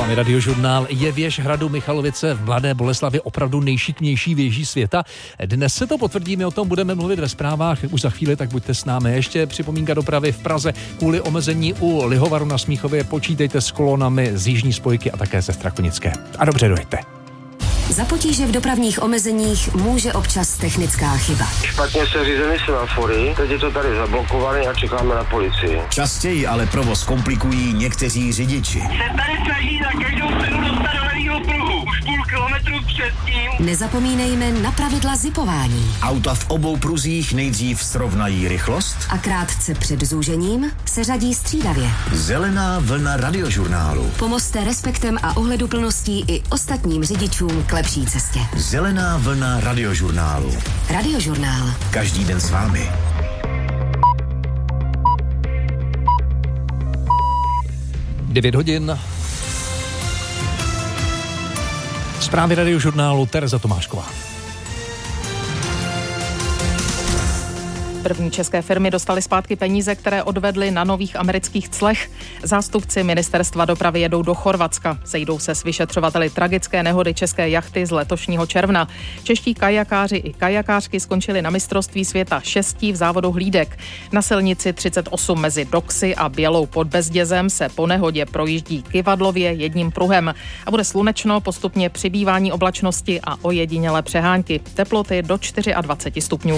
vámi Radiožurnál. Je věž hradu Michalovice v Mladé Boleslavi opravdu nejšikmější věží světa? Dnes se to potvrdí, my o tom budeme mluvit ve zprávách už za chvíli, tak buďte s námi. Ještě připomínka dopravy v Praze. Kvůli omezení u Lihovaru na Smíchově počítejte s kolonami z jižní spojky a také ze Strakonické. A dobře dojďte. Za potíže v dopravních omezeních může občas technická chyba. Špatně se řízeny semafory, teď je to tady zablokované a čekáme na policii. Častěji ale provoz komplikují někteří řidiči. Se tady snaží na každou cenu dostat do levýho pruhu. Už půl kilometru předtím. Nezapomínejme na pravidla zipování. Auta v obou pruzích nejdřív srovnají rychlost A krátce před zúžením se řadí střídavě. Zelená vlna Radiožurnálu. Pomozte respektem a ohleduplností i ostatním řidičům k lepší cestě. Zelená vlna Radiožurnálu. Radiožurnál. Každý den s vámi. Devět hodin. Zprávy Radiožurnálu, Tereza Tomášková. První české firmy dostaly zpátky peníze, které odvedly na nových amerických clech. Zástupci ministerstva dopravy jedou do Chorvatska. Sejdou se s vyšetřovateli tragické nehody české jachty z letošního června. Čeští kajakáři i kajakářky skončili na mistrovství světa 6 v závodu hlídek. Na silnici 38 mezi Doksy a Bělou pod Bezdězem se po nehodě projíždí kyvadlově jedním pruhem. A bude slunečno, postupně přibývání oblačnosti a ojedinělé přehánky. Teploty do 24 stupňů.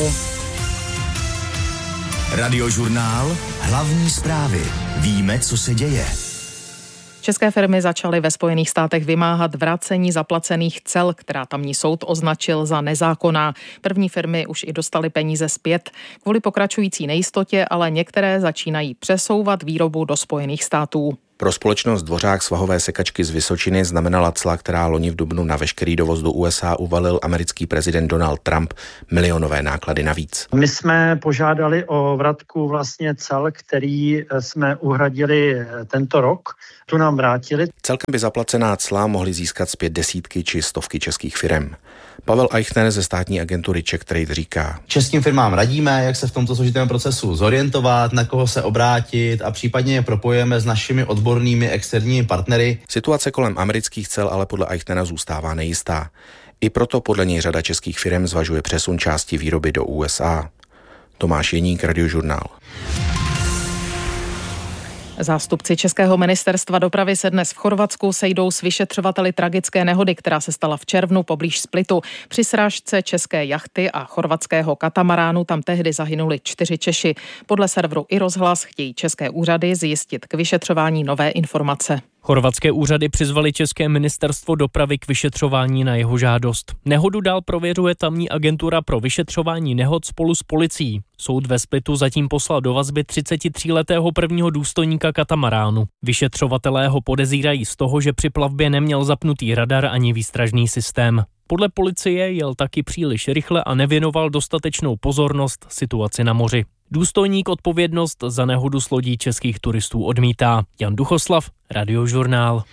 Radiožurnál, hlavní zprávy. Víme, co se děje. České firmy začaly ve Spojených státech vymáhat vrácení zaplacených cel, která tamní soud označil za nezákonná. První firmy už i dostaly peníze zpět. Kvůli pokračující nejistotě ale některé začínají přesouvat výrobu do Spojených států. Pro společnost Dvořák svahové sekačky z Vysočiny znamenala cla, která loni v dubnu na veškerý dovoz do USA uvalil americký prezident Donald Trump, milionové náklady navíc. My jsme požádali o vratku vlastně cel, který jsme uhradili tento rok. Tu nám vrátili. Celkem by zaplacená cla mohly získat zpět desítky či stovky českých firem. Pavel Eichner ze státní agentury Czech Trade říká: Českým firmám radíme, jak se v tomto složitém procesu zorientovat, na koho se obrátit a případně je propojujeme s našimi odbornými externími partnery. Situace kolem amerických cel ale podle Eichnera zůstává nejistá. I proto podle něj řada českých firem zvažuje přesun části výroby do USA. Tomáš Jeník, Radiožurnál. Zástupci Českého ministerstva dopravy se dnes v Chorvatsku sejdou s vyšetřovateli tragické nehody, která se stala v červnu poblíž Splitu. Při srážce české jachty a chorvatského katamaránu tam tehdy zahynuli 4 Češi. Podle serveru iRozhlas chtějí české úřady zjistit k vyšetřování nové informace. Chorvatské úřady přizvali České ministerstvo dopravy k vyšetřování na jeho žádost. Nehodu dál prověřuje tamní agentura pro vyšetřování nehod spolu s policií. Soud ve Splitu zatím poslal do vazby 33letého prvního důstojníka katamaránu. Vyšetřovatelé ho podezírají z toho, že při plavbě neměl zapnutý radar ani výstražný systém. Podle policie jel taky příliš rychle a nevěnoval dostatečnou pozornost situaci na moři. Důstojník odpovědnost za nehodu s lodí českých turistů odmítá. Jan Duchoslav, Radiožurnál.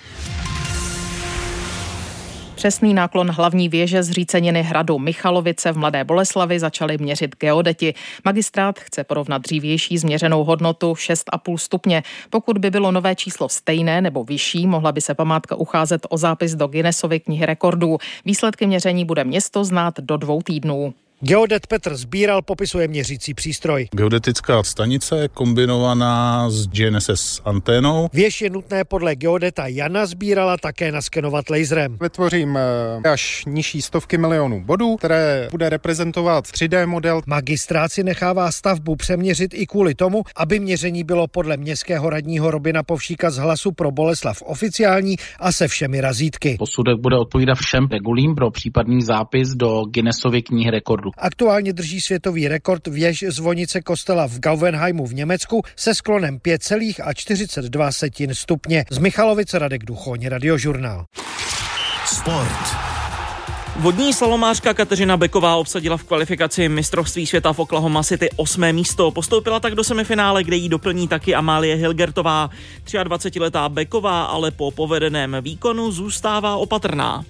Přesný náklon hlavní věže zříceniny hradu Michalovice v Mladé Boleslavi začali měřit geodeti. Magistrát chce porovnat dřívější změřenou hodnotu 6,5 stupně. Pokud by bylo nové číslo stejné nebo vyšší, mohla by se památka ucházet o zápis do Guinnessovy knihy rekordů. Výsledky měření bude město znát do 2 týdnů. Geodet Petr Sbíral popisuje měřící přístroj. Geodetická stanice kombinovaná s GNSS anténou. Věž je nutné podle geodeta Jana Sbírala také naskenovat laserem. Vytvořím až nižší stovky milionů bodů, které bude reprezentovat 3D model. Magistrát si nechává stavbu přeměřit i kvůli tomu, aby měření bylo podle městského radního Robina Povšíka z Hlasu pro Boleslav oficiální a se všemi razítky. Posudek bude odpovídat všem regulím pro případný zápis do Guinnessovy knihy rekordů. Aktuálně drží světový rekord věž zvonice kostela v Gauvenheimu v Německu se sklonem 5,42 stupně. Z Michalovice Radek Duchoň, Radiožurnál. Sport. Vodní slalomářka Kateřina Beková obsadila v kvalifikaci mistrovství světa v Oklahoma City 8. místo. Postoupila tak do semifinále, kde jí doplní taky Amálie Hilgertová. 23letá Beková ale po povedeném výkonu zůstává opatrná.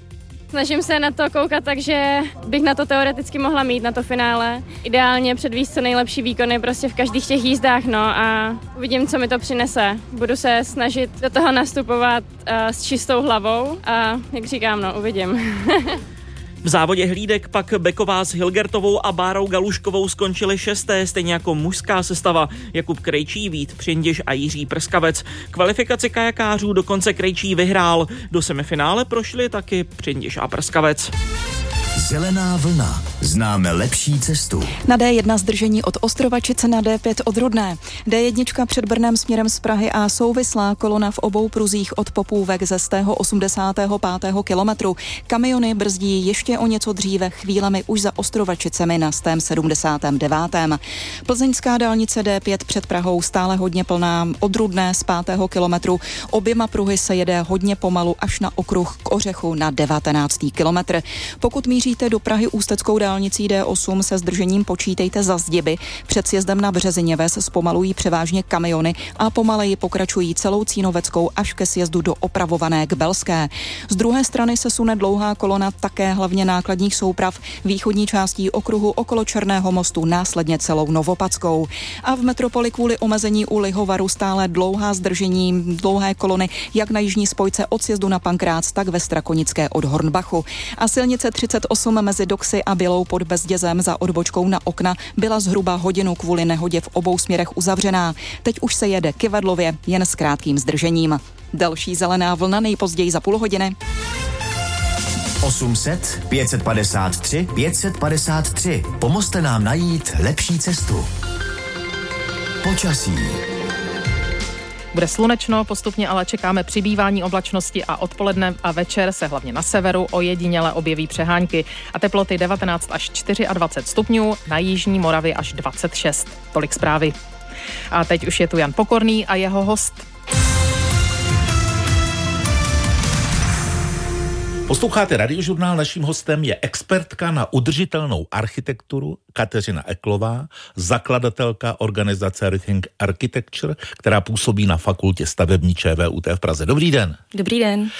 Snažím se na to koukat, takže bych na to teoreticky mohla mít, na to finále. Ideálně předvíst co nejlepší výkony prostě v každých těch jízdách, no a uvidím, co mi to přinese. Budu se snažit do toho nastupovat s čistou hlavou a jak říkám, no, uvidím. V závodě hlídek pak Beková s Hilgertovou a Bárou Galuškovou skončili 6., stejně jako mužská sestava Jakub Krejčí, Vít Přindiš a Jiří Prskavec. Kvalifikaci kajakářů dokonce Krejčí vyhrál. Do semifinále prošli taky Přindiš a Prskavec. Zelená vlna. Známe lepší cestu. Na D1 zdržení od Ostrovačice, na D5 od Rudné. D1 před Brnem směrem z Prahy a souvislá kolona v obou pruzích od Popůvek ze 185. kilometru. Kamiony brzdí ještě o něco dříve, chvílemi už za Ostrovačicemi na 179. Plzeňská dálnice D5 před Prahou stále hodně plná od Rudné z 5. kilometru. Oběma pruhy se jede hodně pomalu až na okruh k Ořechu na 19. kilometr. Pokud míříte do Prahy ústeckou dálnicí D8 se zdržením počítejte za Zdiby. Před sjezdem na Březiněves zpomalují převážně kamiony a pomaleji pokračují celou Cínoveckou až ke sjezdu do Opravované k Belské. Z druhé strany se sune dlouhá kolona také hlavně nákladních souprav východní částí okruhu okolo Černého mostu, následně celou Novopadskou. A v metropoli kvůli omezení u Lihovaru stále dlouhá zdržení, dlouhé kolony jak na jižní spojce od sjezdu na Pankrác, tak ve Strakonické od Hornbachu. A silnice 38 mezi Doksy a Bělou pod Bezdězem za odbočkou na Okna byla zhruba hodinu kvůli nehodě v obou směrech uzavřená. Teď už se jede Kyvadlově jen s krátkým zdržením. Další zelená vlna nejpozději za půl hodiny. 800 553 553. Pomozte nám najít lepší cestu. Počasí. Bude slunečno, postupně ale čekáme přibývání oblačnosti a odpoledne a večer se hlavně na severu ojediněle objeví přehánky a teploty 19 až 24 stupňů, na jižní Moravě až 26. Tolik zprávy. A teď už je tu Jan Pokorný a jeho host. Posloucháte Radiožurnál, naším hostem je expertka na udržitelnou architekturu Kateřina Eklová, zakladatelka organizace Rethink Architecture, která působí na fakultě stavební ČVUT v Praze. Dobrý den. Dobrý den.